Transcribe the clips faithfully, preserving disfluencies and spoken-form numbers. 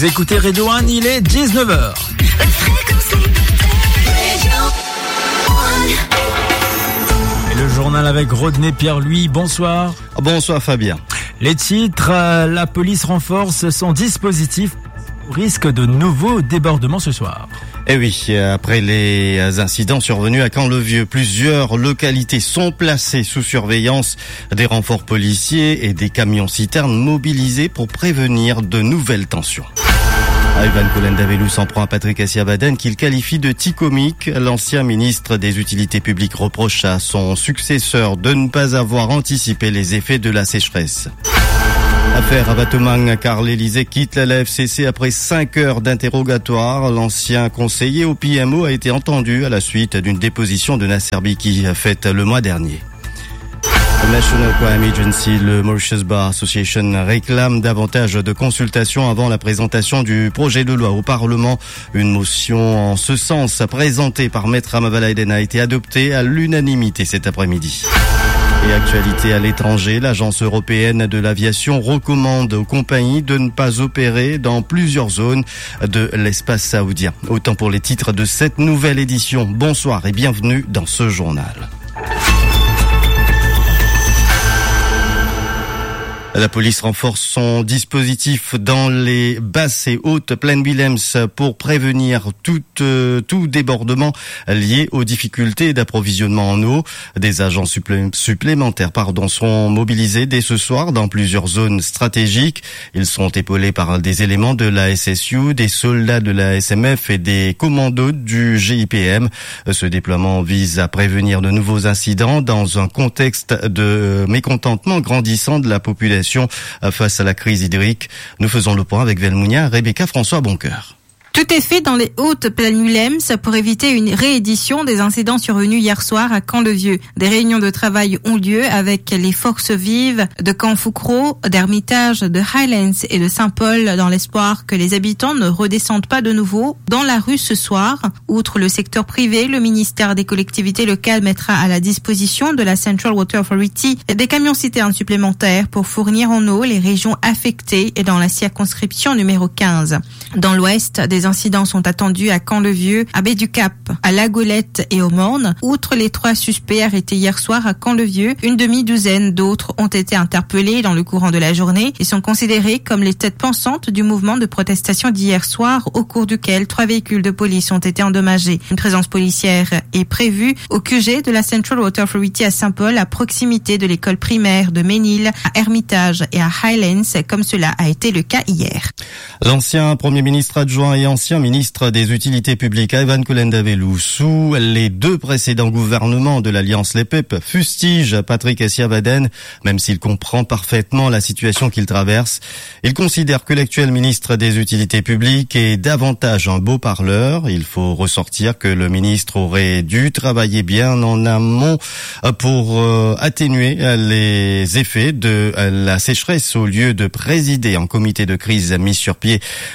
Vous écoutez Radio un, il est dix-neuf heures. Et le journal avec Rodney Pierre-Louis, bonsoir. Bonsoir Fabien. Les titres, euh, la police renforce son dispositif au risque de nouveaux débordements ce soir. Eh oui, après les incidents survenus à Caen-le-Vieux, plusieurs localités sont placées sous surveillance, des renforts policiers et des camions-citernes mobilisés pour prévenir de nouvelles tensions. Ivan Colen-Davelou s'en prend à Patrick Assiavaden qu'il qualifie de ticomique. L'ancien ministre des Utilités publiques reproche à son successeur de ne pas avoir anticipé les effets de la sécheresse. Affaire à Batomang, car l'Élysée quitte la F C C après cinq heures d'interrogatoire. L'ancien conseiller au P M O a été entendu à la suite d'une déposition de Nasser Biki faite le mois dernier. National Crime Agency, le Mauritius Bar Association réclame davantage de consultations avant la présentation du projet de loi au Parlement. Une motion en ce sens présentée par Maître Amavalaiden a été adoptée à l'unanimité cet après-midi. Et actualité à l'étranger, l'Agence européenne de l'aviation recommande aux compagnies de ne pas opérer dans plusieurs zones de l'espace saoudien. Autant pour les titres de cette nouvelle édition. Bonsoir et bienvenue dans ce journal. La police renforce son dispositif dans les basses et hautes plaines Willems pour prévenir tout, euh, tout débordement lié aux difficultés d'approvisionnement en eau. Des agents supplé- supplémentaires pardon, seront mobilisés dès ce soir dans plusieurs zones stratégiques. Ils seront épaulés par des éléments de la S S U, des soldats de la S M F et des commandos du G I P M. Ce déploiement vise à prévenir de nouveaux incidents dans un contexte de mécontentement grandissant de la population face à la crise hydrique. Nous faisons le point avec Velmounia, Rebecca François Boncoeur. Tout est fait dans les hautes plaines Willems pour éviter une réédition des incidents survenus hier soir à Caen-le-Vieux. Des réunions de travail ont lieu avec les forces vives de Caen-Foucro, d'Hermitage, de Highlands et de Saint-Paul dans l'espoir que les habitants ne redescendent pas de nouveau dans la rue ce soir. Outre le secteur privé, le ministère des collectivités locales mettra à la disposition de la Central Water Authority des camions-citernes supplémentaires pour fournir en eau les régions affectées et dans la circonscription numéro quinze. Dans l'ouest, des incidents sont attendus à Caen-le-Vieux, à Baie-du-Cap, à La Golette et au Morne. Outre les trois suspects arrêtés hier soir à Caen-le-Vieux, une demi-douzaine d'autres ont été interpellés dans le courant de la journée et sont considérés comme les têtes pensantes du mouvement de protestation d'hier soir, au cours duquel trois véhicules de police ont été endommagés. Une présence policière est prévue au Q G de la Central Water Authority à Saint-Paul, à proximité de l'école primaire de Ménil, à Hermitage et à Highlands, comme cela a été le cas hier. L'ancien Premier ministre adjoint et ancien ministre des Utilités publiques, Ivan Colen-Davelou, sous les deux précédents gouvernements de l'Alliance Les P E P, fustige Patrick Assiavaden, même s'il comprend parfaitement la situation qu'il traverse. Il considère que l'actuel ministre des Utilités publiques est davantage un beau parleur. Il faut ressortir que le ministre aurait dû travailler bien en amont pour euh, atténuer les effets de la sécheresse au lieu de présider un comité de crise mis sur pied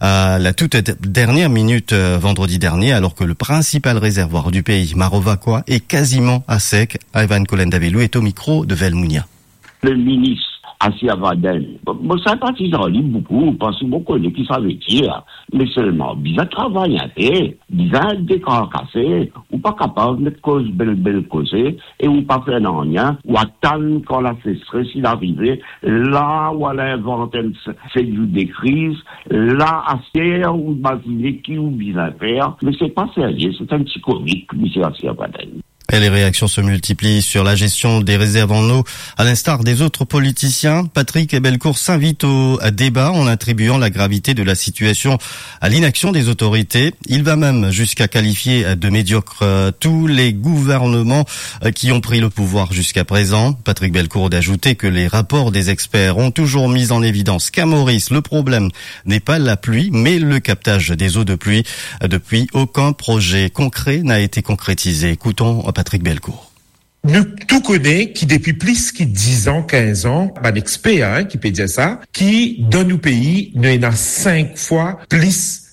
à la toute dernière minute euh, vendredi dernier, alors que le principal réservoir du pays, Marovacois, est quasiment à sec. Ivan Colen-Davelou est au micro de Velmounia. Le ministre Assiavaden, bon, ça partisan lui beaucoup, parce que beaucoup de qui savent dire, mais seulement, bizarre travail, bizarre décarcassé, ou pas capable de cause belle belle cause, et ou pas faire rien, ou attendre quand la sécheresse il arrive, là où elle invente c'est du des crises, là à terre ou basilic qui ou bizarre faire, mais c'est pas sérieux, c'est un petit comique, monsieur Assiavaden. Et les réactions se multiplient sur la gestion des réserves en eau. À l'instar des autres politiciens, Patrick Bellecourt s'invite au débat en attribuant la gravité de la situation à l'inaction des autorités. Il va même jusqu'à qualifier de médiocres tous les gouvernements qui ont pris le pouvoir jusqu'à présent. Patrick Bellecourt d'ajouter que les rapports des experts ont toujours mis en évidence qu'à Maurice, le problème n'est pas la pluie, mais le captage des eaux de pluie. Depuis, aucun projet concret n'a été concrétisé. Écoutons Patrick Bellecourt. Nous tout connaissons qui depuis plus que dix ans, quinze ans, un expert hein, qui peut dire ça, qui dans nos pays, nous avons cinq fois plus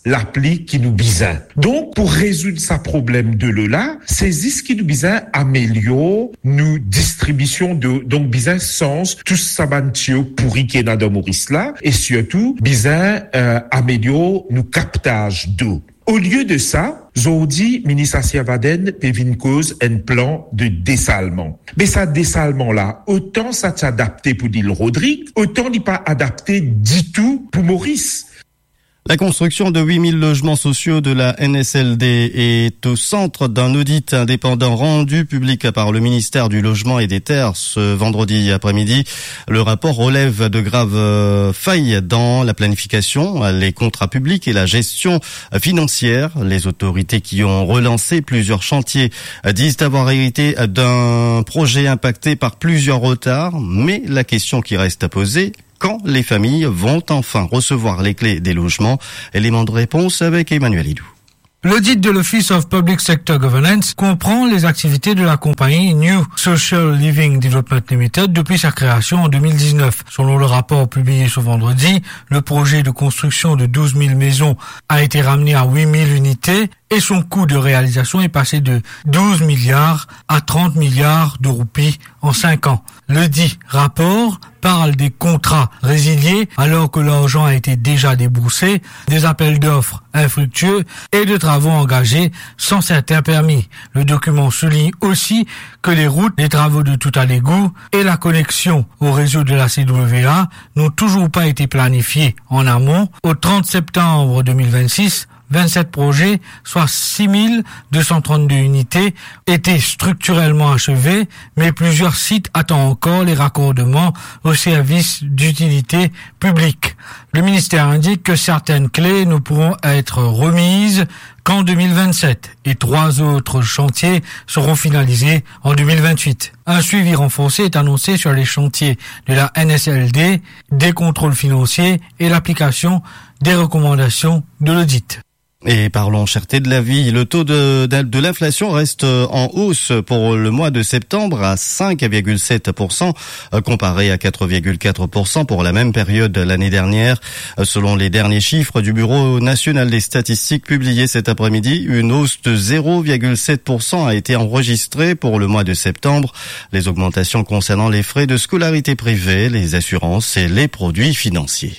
l'appli qui nous bizin. Donc, pour résoudre ce problème de là, saisis qui nous bizin améliore nous distribution de, donc bizin sens tout sabantio pourri qui est dans Maurice là, et surtout, bizin euh, améliore nous captage d'eau. Au lieu de ça, Zodi, ministre Asiavaden, pévin cause un plan de dessalement. Mais ça dessalement-là, autant ça s'est adapté pour Dil Rodrigue, autant n'est pas adapté du tout pour Maurice. La construction de huit mille logements sociaux de la N S L D est au centre d'un audit indépendant rendu public par le ministère du Logement et des Terres ce vendredi après-midi. Le rapport relève de graves failles dans la planification, les contrats publics et la gestion financière. Les autorités qui ont relancé plusieurs chantiers disent avoir hérité d'un projet impacté par plusieurs retards, mais la question qui reste à poser, quand les familles vont enfin recevoir les clés des logements? Élément de réponse avec Emmanuel Hidou. L'audit de l'Office of Public Sector Governance comprend les activités de la compagnie New Social Living Development Limited depuis sa création en deux mille dix-neuf. Selon le rapport publié ce vendredi, le projet de construction de douze mille maisons a été ramené à huit mille unités et son coût de réalisation est passé de douze milliards à trente milliards de roupies en cinq ans. Le dit rapport parle des contrats résiliés alors que l'argent a été déjà déboursé, des appels d'offres infructueux et de travaux engagés sans certains permis. Le document souligne aussi que les routes, les travaux de tout à l'égout et la connexion au réseau de la C W A n'ont toujours pas été planifiés en amont. Au trente septembre deux mille vingt-six, vingt-sept projets, soit six mille deux cent trente-deux unités, étaient structurellement achevés, mais plusieurs sites attendent encore les raccordements aux services d'utilité publique. Le ministère indique que certaines clés ne pourront être remises qu'en deux mille vingt-sept et trois autres chantiers seront finalisés en deux mille vingt-huit. Un suivi renforcé est annoncé sur les chantiers de la N S L D, des contrôles financiers et l'application des recommandations de l'audit. Et parlons cherté de la vie. Le taux de, de, de l'inflation reste en hausse pour le mois de septembre à cinq virgule sept pour cent comparé à quatre virgule quatre pour cent pour la même période l'année dernière. Selon les derniers chiffres du Bureau national des statistiques publiés cet après-midi, une hausse de zéro virgule sept pour cent a été enregistrée pour le mois de septembre. Les augmentations concernant les frais de scolarité privée, les assurances et les produits financiers.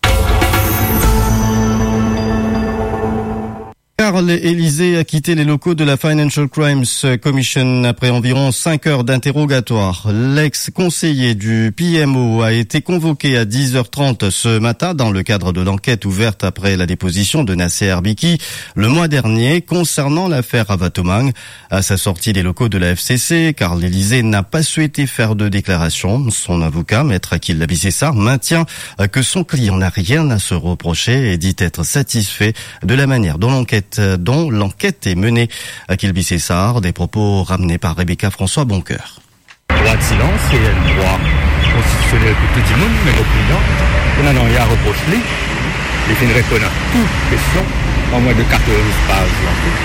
Carl Élysée a quitté les locaux de la Financial Crimes Commission après environ cinq heures d'interrogatoire. L'ex-conseiller du P M O a été convoqué à dix heures trente ce matin dans le cadre de l'enquête ouverte après la déposition de Nasser Erbiki le mois dernier concernant l'affaire Avatomang. À sa sortie des locaux de la F C C, Carl Élysée n'a pas souhaité faire de déclaration. Son avocat, maître Akil Labissessar, maintient que son client n'a rien à se reprocher et dit être satisfait de la manière dont l'enquête dont l'enquête est menée. Akil Labissessar, des propos ramenés par Rebecca François Boncoeur. Le droit de silence, c'est le droit constitutionnel pour tout le monde, mais le client, on n'en a rien à reprocher. Il fait une réponse à toute question en moins de quatorze pages.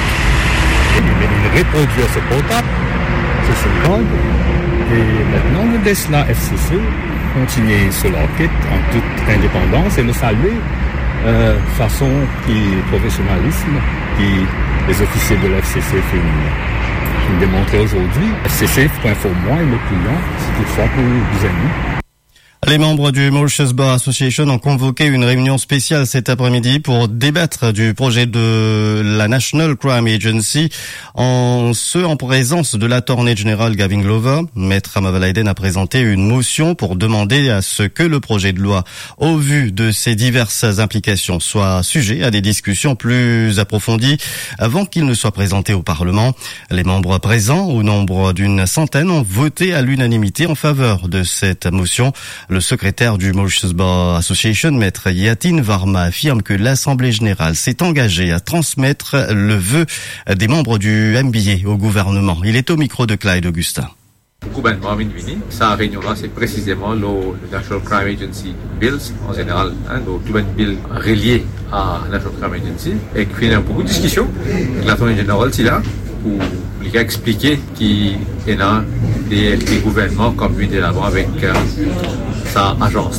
Il reproduit ce portable, c'est son code, et maintenant le laisse la F C C continuer sur l'enquête en toute indépendance et le saluer. Euh, façon qui professionnalisme qui les officiers de la F C C font démontrer aujourd'hui. F C C informe moi et le client, c'est toutefois pour des amis. Les membres du Mauritius Bar Association ont convoqué une réunion spéciale cet après-midi pour débattre du projet de la National Crime Agency, en ce en présence de l'Attorney General Gavin Glover. Maître Amavalaiden a présenté une motion pour demander à ce que le projet de loi, au vu de ses diverses implications, soit sujet à des discussions plus approfondies avant qu'il ne soit présenté au Parlement. Les membres présents, au nombre d'une centaine, ont voté à l'unanimité en faveur de cette motion. Le secrétaire du Mauritius Bar Association, Maître Yatin Varma, affirme que l'Assemblée générale s'est engagée à transmettre le vœu des membres du M B A au gouvernement. Il est au micro de Clyde Augustin. Le gouvernement Minvini, sa réunion-là, c'est précisément le, le National Crime Agency Bills, en général, hein, le tout bill relié à la National Crime Agency, et qui fait beaucoup de discussions. L'Attorney General, c'est là, pour lui expliquer qu'il y a des, des gouvernements comme lui de l'avant avec euh, sa agence-là.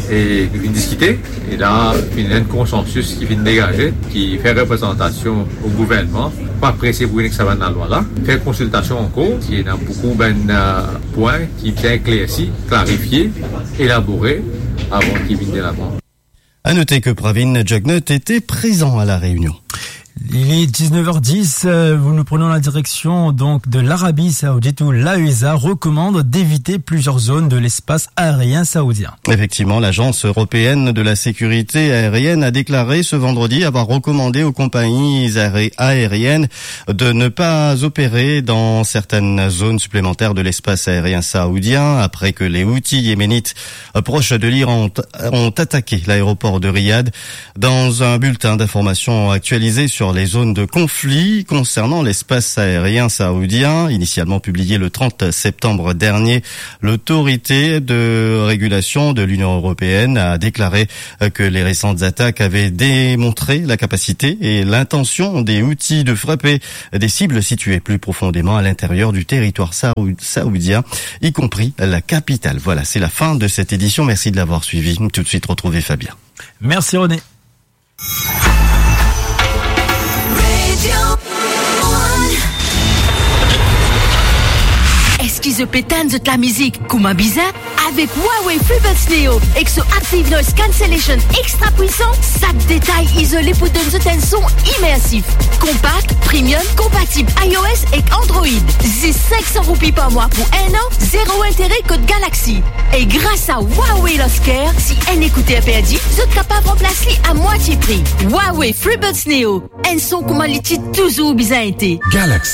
et qui vient discuter. Et là, il y a un consensus qui vient dégager, qui fait représentation au gouvernement, pas pressé pour que ça va dans la loi là, faire consultation en cours, qui est dans beaucoup de euh, points qui bien éclaircis, clarifiés, élaborés avant qu'il vienne de l'avant. À noter que Pravin Jugnut était présent à la réunion. Il est dix-neuf heures dix, euh, nous prenons la direction donc de l'Arabie Saoudite où l'A E S A recommande d'éviter plusieurs zones de l'espace aérien saoudien. Effectivement, l'Agence européenne de la sécurité aérienne a déclaré ce vendredi avoir recommandé aux compagnies aériennes de ne pas opérer dans certaines zones supplémentaires de l'espace aérien saoudien après que les Houthis yéménites proches de l'Iran ont attaqué l'aéroport de Riyad. Dans un bulletin d'information actualisé sur les zones de conflit concernant l'espace aérien saoudien, initialement publié le trente septembre dernier, l'autorité de régulation de l'Union européenne a déclaré que les récentes attaques avaient démontré la capacité et l'intention des Houthis de frapper des cibles situées plus profondément à l'intérieur du territoire saoudien, y compris la capitale. Voilà, c'est la fin de cette édition. Merci de l'avoir suivi. Tout de suite, retrouvez Fabien. Merci René. Est-ce qu'ils pétane de la musique comme un bizarre? Avec Huawei FreeBuds Neo, avec ce Active Noise Cancellation extra puissant, ça détaille isolé pour donner un son immersif. Compact, premium, compatible iOS et Android. C'est cinq cents roupies par mois pour un an, zéro intérêt code Galaxy. Et grâce à Huawei Lost Care, si un écouteur perdu, vous êtes capable de remplacer à moitié prix. Huawei FreeBuds Neo, un son comme un liquide toujours bizarre été. Galaxy.